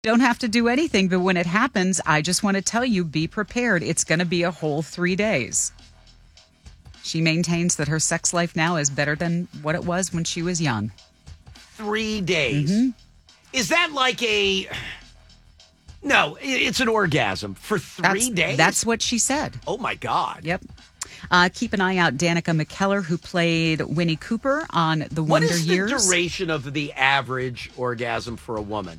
Don't have to do anything, but when it happens, I just want to tell you, be prepared. It's going to be a whole 3 days. She maintains that her sex life now is better than what it was when she was young. 3 days. Is that like a... No, it's an orgasm for 3 days? That's what she said. Oh, my God. Yep. Keep an eye out, Danica McKellar, who played Winnie Cooper on The Wonder Years. What is the duration of the average orgasm for a woman?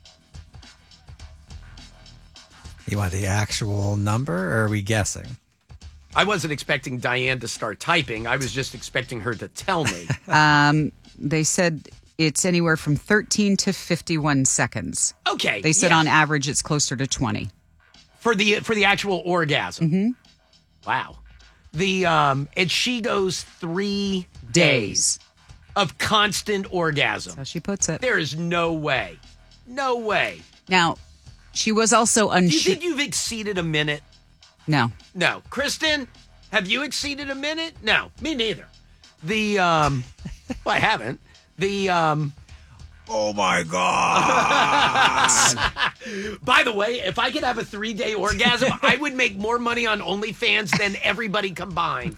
You want the actual number, or are we guessing? I wasn't expecting Diane to start typing. I was just expecting her to tell me. They said it's anywhere from 13 to 51 seconds. Okay. They said on average it's closer to 20. For the actual orgasm. Mm-hmm. Wow. And she goes 3 days of constant orgasm. That's how she puts it. There is no way. No way. Now, she was also unsure. Do you think you've exceeded a minute? No. No. Kristen, have you exceeded a minute? No, me neither. Well, I haven't. Oh, my God. By the way, if I could have a 3-day orgasm, I would make more money on OnlyFans than everybody combined.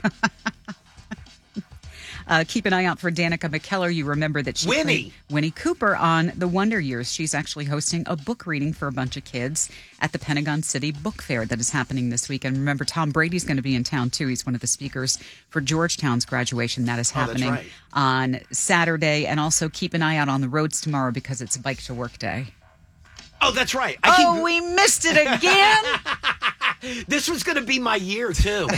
Keep an eye out for Danica McKellar. You remember that she Winnie Cooper on The Wonder Years. She's actually hosting a book reading for a bunch of kids at the Pentagon City Book Fair that is happening this week. And remember, Tom Brady's going to be in town, too. He's one of the speakers for Georgetown's graduation. That is happening on Saturday. And also keep an eye out on the roads tomorrow because it's Bike to Work Day. Oh, that's right. We missed it again. This was going to be my year, too.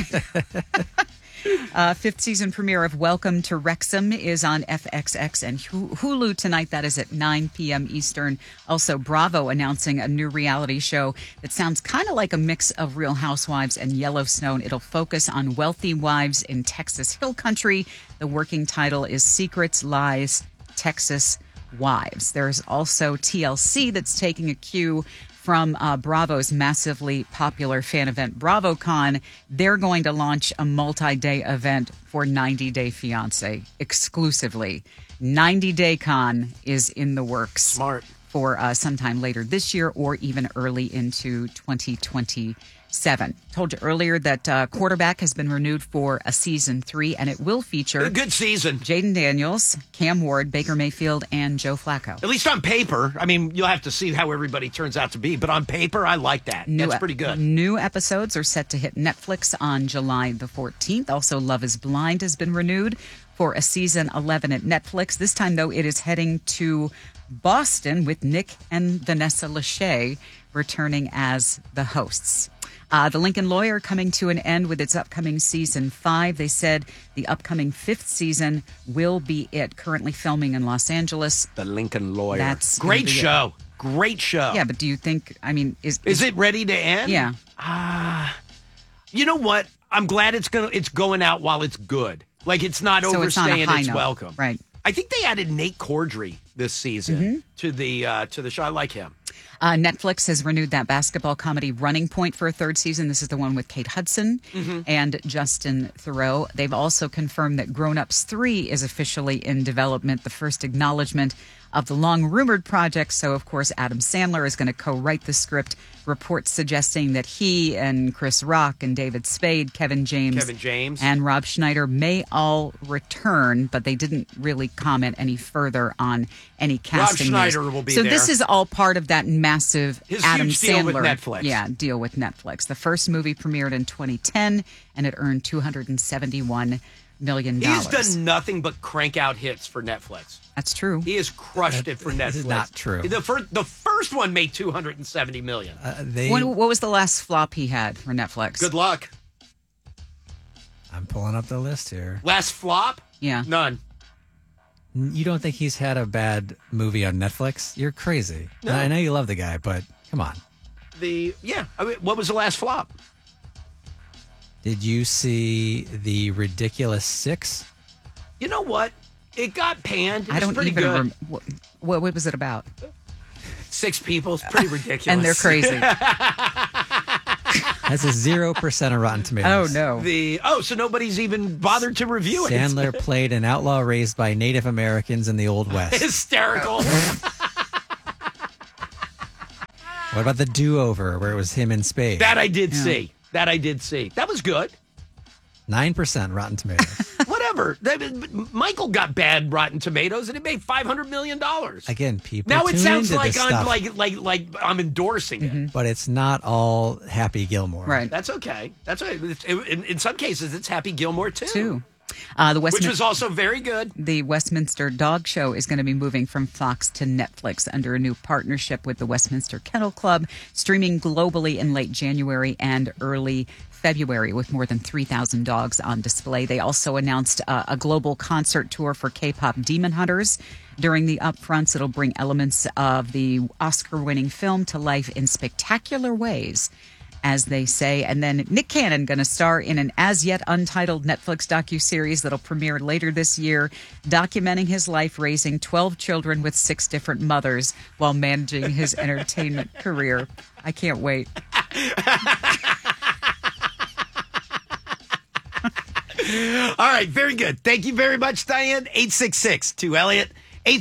Fifth season premiere of Welcome to Wrexham is on FXX and Hulu tonight. That is at 9 p.m. Eastern. Also, Bravo announcing a new reality show that sounds kind of like a mix of Real Housewives and Yellowstone. It'll focus on wealthy wives in Texas Hill Country. The working title is Secrets, Lies, Texas Wives. There's also TLC that's taking a cue from Bravo's massively popular fan event, BravoCon. They're going to launch a multi-day event for 90 Day Fiancé exclusively. 90 Day Con is in the works. Smart. For sometime later this year or even early into 2027. Told you earlier that Quarterback has been renewed for a season 3, and it will feature a good season. Jaden Daniels, Cam Ward, Baker Mayfield, and Joe Flacco. At least on paper. I mean, you'll have to see how everybody turns out to be, but on paper, I like that. That's pretty good. New episodes are set to hit Netflix on July the 14th. Also, Love is Blind has been renewed for a season 11 at Netflix. This time, though, it is heading to Boston with Nick and Vanessa Lachey returning as the hosts. The Lincoln Lawyer coming to an end with its upcoming season 5. They said the upcoming 5th season will be it. Currently filming in Los Angeles. The Lincoln Lawyer. That's great show. Great show. Yeah, but do you think, I mean, is it ready to end? Yeah. You know what? I'm glad it's going out while it's good. Like it's not overstaying its welcome. Right. I think they added Nate Cordry this season to the show. I like him. Netflix has renewed that basketball comedy Running Point for a 3rd season. This is the one with Kate Hudson and Justin Theroux. They've also confirmed that Grown Ups 3 is officially in development, the first acknowledgement of the long-rumored project. So, of course, Adam Sandler is going to co-write the script. Reports suggesting that he and Chris Rock and David Spade, Kevin James, and Rob Schneider may all return, but they didn't really comment any further on any casting. Rob Schneider will be there. So there. this is all part of that massive Adam huge Sandler deal with Netflix. Deal with Netflix. The first movie premiered in 2010, and it earned $271 million. He's done nothing but crank out hits for Netflix. That's true. He has crushed it for Netflix. This is not true. The first one made $270 million. What was the last flop he had for Netflix? Good luck. I'm pulling up the list here. Last flop? Yeah. None. You don't think he's had a bad movie on Netflix? You're crazy. No. I know you love the guy, but come on. What was the last flop? Did you see The Ridiculous Six? You know what? It got panned. It I was don't pretty even good. remember. What was it about? 6 people. It's pretty ridiculous. And they're crazy. Has a 0% of Rotten Tomatoes. Oh, no. So nobody's even bothered to review it. Sandler played an outlaw raised by Native Americans in the Old West. Hysterical. What about the do-over where it was him in spades? That I did see. That was good. 9% Rotten Tomatoes. Whatever. Michael got bad Rotten Tomatoes, and it made $500 million. Again, people now it tune sounds into like this I'm stuff, like I'm endorsing it. but it's not all Happy Gilmore. Right. That's okay. That's okay. In some cases, it's Happy Gilmore too. Which was also very good. The Westminster Dog Show is going to be moving from Fox to Netflix under a new partnership with the Westminster Kennel Club, streaming globally in late January and early February with more than 3,000 dogs on display. They also announced a global concert tour for K-pop Demon Hunters. During the upfronts, it'll bring elements of the Oscar-winning film to life in spectacular ways, as they say. And then Nick Cannon going to star in an as-yet untitled Netflix docuseries that'll premiere later this year, documenting his life raising 12 children with 6 different mothers while managing his entertainment career. I can't wait. All right, very good. Thank you very much, Diane. 866-2-ELLIOT,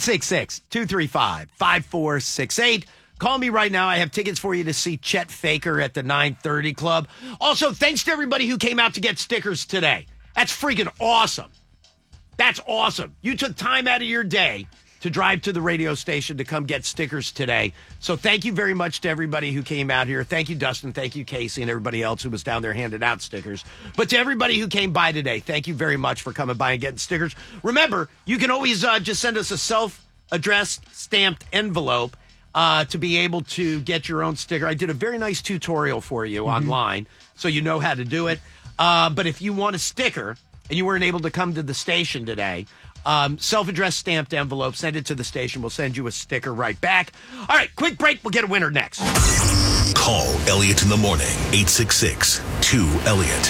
866-235-5468. Call me right now. I have tickets for you to see Chet Faker at the 930 Club. Also, thanks to everybody who came out to get stickers today. That's freaking awesome. That's awesome. You took time out of your day to drive to the radio station to come get stickers today. So thank you very much to everybody who came out here. Thank you, Dustin. Thank you, Casey, and everybody else who was down there handing out stickers. But to everybody who came by today, thank you very much for coming by and getting stickers. Remember, you can always just send us a self-addressed stamped envelope to be able to get your own sticker. I did a very nice tutorial for you online, so you know how to do it. But if you want a sticker and you weren't able to come to the station today, self-addressed stamped envelope, send it to the station. We'll send you a sticker right back. All right, quick break. We'll get a winner next. Call Elliot in the morning, 866-2-ELLIOT,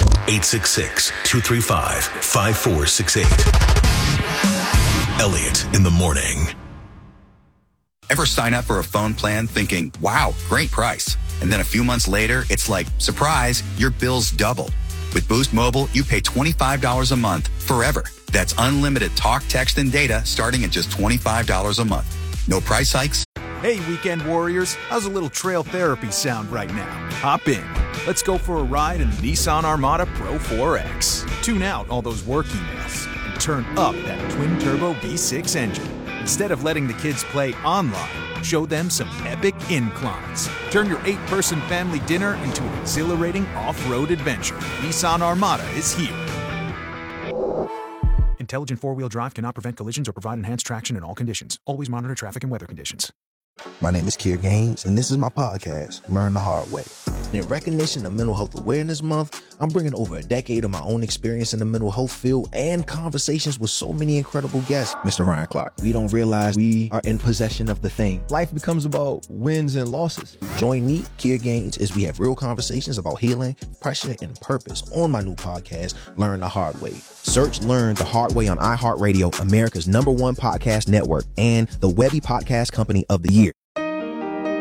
866-235-5468. Elliot in the morning. Ever sign up for a phone plan thinking, wow, great price. And then a few months later, it's like, surprise, your bill's double. With Boost Mobile, you pay $25 a month forever. That's unlimited talk, text, and data starting at just $25 a month. No price hikes. Hey, weekend warriors, how's a little trail therapy sound right now? Hop in. Let's go for a ride in the Nissan Armada Pro 4X. Tune out all those work emails and turn up that twin-turbo V6 engine. Instead of letting the kids play online, show them some epic inclines. Turn your 8-person family dinner into an exhilarating off-road adventure. Nissan Armada is here. Intelligent four-wheel drive cannot prevent collisions or provide enhanced traction in all conditions. Always monitor traffic and weather conditions. My name is Kier Gaines, and this is my podcast, Learn the Hard Way. In recognition of Mental Health Awareness Month, I'm bringing over a decade of my own experience in the mental health field and conversations with so many incredible guests. Mr. Ryan Clark, we don't realize we are in possession of the thing. Life becomes about wins and losses. Join me, Kier Gaines, as we have real conversations about healing, pressure, and purpose on my new podcast, Learn the Hard Way. Search Learn the Hard Way on iHeartRadio, America's #1 podcast network, and the Webby Podcast Company of the Year.